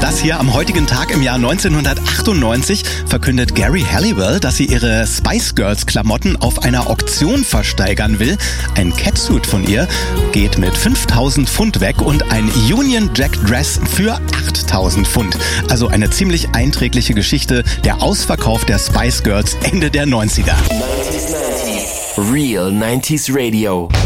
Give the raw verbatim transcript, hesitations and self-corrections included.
Das hier am heutigen Tag im Jahr neunzehnhundertachtundneunzig verkündet Geri Halliwell, dass sie ihre Spice Girls Klamotten auf einer Auktion versteigern will. Ein Catsuit von ihr geht mit fünftausend Pfund weg und ein Union Jack Dress für achttausend Pfund. Also eine ziemlich einträgliche Geschichte, der Ausverkauf der Spice Girls Ende der neunziger. Real nineties Radio.